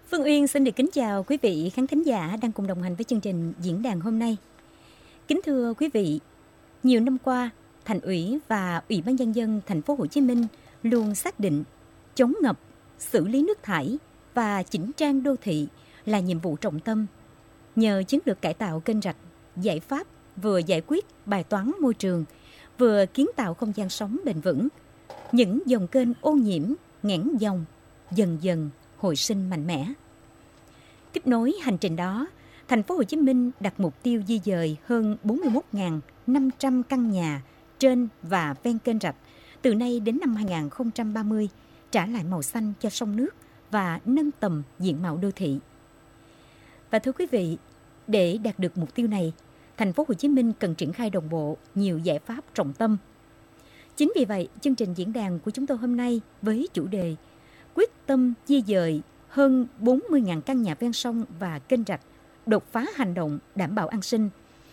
Phương Uyên xin được kính chào quý vị khán thính giả đang cùng đồng hành với chương trình diễn đàn hôm nay. Kính thưa quý vị, nhiều năm qua, Thành ủy và Ủy ban nhân dân thành phố Hồ Chí Minh luôn xác định chống ngập, xử lý nước thải và chỉnh trang đô thị là nhiệm vụ trọng tâm. Nhờ chiến lược cải tạo kênh rạch, giải pháp vừa giải quyết bài toán môi trường, vừa kiến tạo không gian sống bền vững, những dòng kênh ô nhiễm, nghẽn dòng dần dần hồi sinh mạnh mẽ. Tiếp nối hành trình đó, thành phố Hồ Chí Minh đặt mục tiêu di dời hơn 41.500 căn nhà trên và ven kênh rạch từ nay đến năm 2030, trả lại màu xanh cho sông nước và nâng tầm diện mạo đô thị. Và thưa quý vị, để đạt được mục tiêu này, thành phố Hồ Chí Minh cần triển khai đồng bộ nhiều giải pháp trọng tâm. Chính vì vậy, chương trình diễn đàn của chúng tôi hôm nay với chủ đề quyết tâm di dời hơn 40.000 căn nhà ven sông và kênh rạch, đột phá hành động đảm bảo an sinh,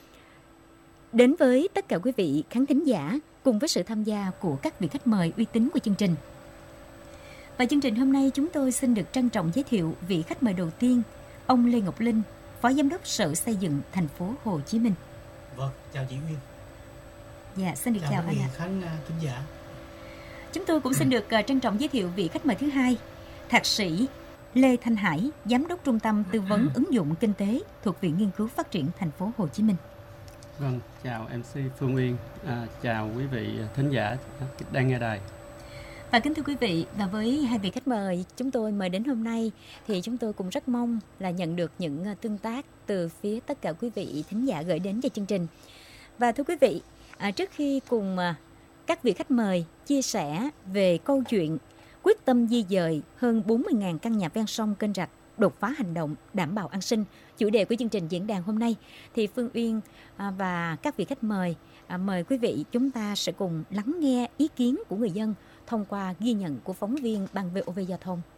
đến với tất cả quý vị khán thính giả cùng với sự tham gia của các vị khách mời uy tín của chương trình. Và chương trình hôm nay chúng tôi xin được trân trọng giới thiệu vị khách mời đầu tiên, ông Lê Ngọc Linh, Phó Giám đốc Sở Xây dựng thành phố Hồ Chí Minh. Vâng, chào chị Uyên. Dạ, xin được chào anh ạ. Khán thính giả. Chúng tôi cũng xin được trân trọng giới thiệu vị khách mời thứ hai, Thạc sĩ Lê Thanh Hải, Giám đốc Trung tâm Tư vấn Ứng dụng Kinh tế thuộc Viện Nghiên cứu Phát triển thành phố Hồ Chí Minh. Vâng, chào MC Phương Uyên, chào quý vị thính giả đang nghe đài. Và kính thưa quý vị, và với hai vị khách mời chúng tôi mời đến hôm nay thì chúng tôi cũng rất mong là nhận được những tương tác từ phía tất cả quý vị thính giả gửi đến cho chương trình. Và thưa quý vị, trước khi cùng các vị khách mời chia sẻ về câu chuyện quyết tâm di dời hơn 40.000 căn nhà ven sông kênh rạch, đột phá hành động đảm bảo an sinh, chủ đề của chương trình diễn đàn hôm nay, thì Phương Uyên và các vị khách mời mời quý vị chúng ta sẽ cùng lắng nghe ý kiến của người dân thông qua ghi nhận của phóng viên Ban VOV Giao thông.